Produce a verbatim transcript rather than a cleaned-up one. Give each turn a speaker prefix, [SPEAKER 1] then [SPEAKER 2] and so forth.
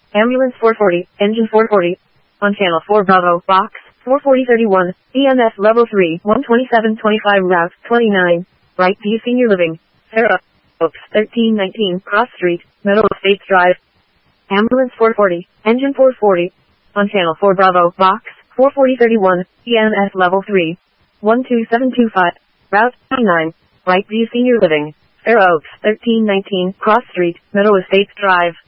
[SPEAKER 1] Ambulance four forty, engine four forty. On channel four Bravo, box, four forty thirty-one, E M S level three, one twenty-seven twenty-five route, twenty-nine. Right View Senior Living, Fair Oaks, thirteen nineteen, Cross Street, Meadow Estates Drive. Ambulance four forty, engine four forty. On channel four Bravo, box, four forty thirty-one, E M S level three, one two seven two five, route twenty-nine. Right View Senior Living, Fair Oaks, thirteen nineteen, Cross Street, Meadow Estates Drive.